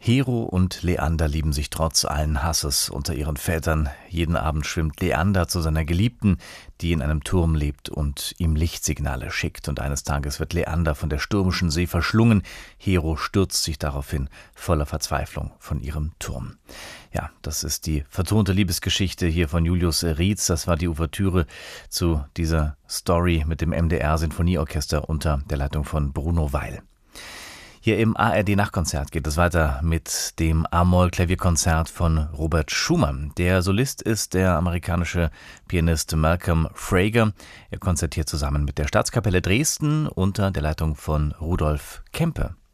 Hero und Leander lieben sich trotz allen Hasses unter ihren Vätern. Jeden Abend schwimmt Leander zu seiner Geliebten, die in einem Turm lebt und ihm Lichtsignale schickt. Und eines Tages wird Leander von der stürmischen See verschlungen. Hero stürzt sich daraufhin voller Verzweiflung von ihrem Turm. Ja, das ist die vertonte Liebesgeschichte hier von Julius Rietz. Das war die Ouvertüre zu dieser Story mit dem MDR Sinfonieorchester unter der Leitung von Bruno Weil. Hier im ARD-Nachtkonzert geht es weiter mit dem A-Moll-Klavierkonzert von Robert Schumann. Der Solist ist der amerikanische Pianist Malcolm Frager. Er konzertiert zusammen mit der Staatskapelle Dresden unter der Leitung von Rudolf Kempe.